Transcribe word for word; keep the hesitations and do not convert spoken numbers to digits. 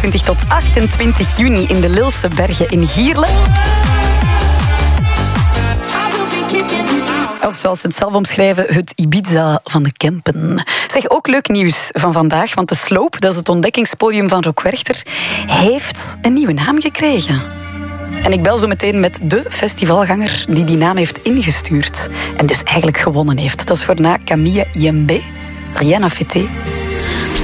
vierentwintig tot achtentwintig juni in de Lilse Bergen in Gierle. Of zoals ze het zelf omschrijven, het Ibiza van de Kempen. Zeg, ook leuk nieuws van vandaag, want de Sloop, dat is het ontdekkingspodium van Rock Werchter, heeft een nieuwe naam gekregen. En ik bel zo meteen met de festivalganger die die naam heeft ingestuurd. En dus eigenlijk gewonnen heeft. Dat is voor na Camille Yembe, Rien à fêter.